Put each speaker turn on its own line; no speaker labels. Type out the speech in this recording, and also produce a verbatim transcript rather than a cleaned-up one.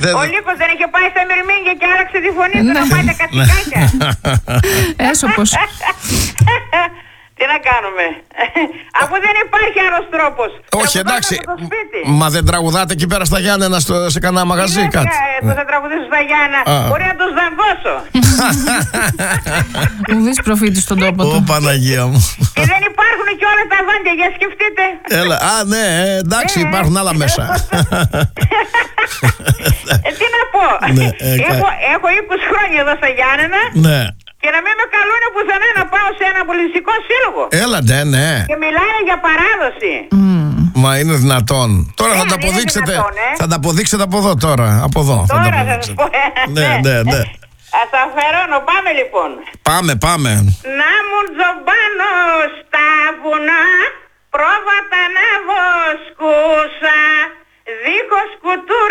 Δεν...
Ο Λύκος δεν είχε πάει στα Μυρμήγκια και άραξε τη φωνή του να πάει τα κατσικάκια.
Έσωπος.
Τι να κάνουμε. Αφού δεν υπάρχει άλλος τρόπος.
Όχι, εντάξει. Μα δεν τραγουδάτε εκεί πέρα στα Γιάννενα στο, σε κανένα μαγαζί, κάτι.
Που θα τραγουδήσω στα Γιάννενα. Μπορεί να τους δαγκώσω.
Ουδής προφήτης στον τόπο του.
Ω Παναγία μου.
Και δεν υπάρχουν και όλα τα δόντια, για σκεφτείτε.
Έλα, α, ναι, εντάξει, υπάρχουν άλλα μέσα.
ε, τι να πω.
Ναι, ε,
έχω, έχω είκοσι χρόνια εδώ στα Γιάννενα.
Ναι.
Και να μην με καλούνε πουθενά να πάω σε ένα πολιτιστικό σύλλογο.
Έλα, ναι, ναι.
Και μιλάνε για παράδοση.
Mm.
Μα είναι δυνατόν. Τώρα ε, θα τα αποδείξετε. Δυνατόν, ε? Θα τα αποδείξετε από εδώ τώρα. Από εδώ.
Τώρα
θα,
θα σας πω.
Ναι, ναι, ναι.
Ας αφαιρώνω, πάμε λοιπόν.
Πάμε, πάμε.
Να μου τζομπάνω στα βουνά, πρόβατα να βοσκούσα, δίχως κουτούρ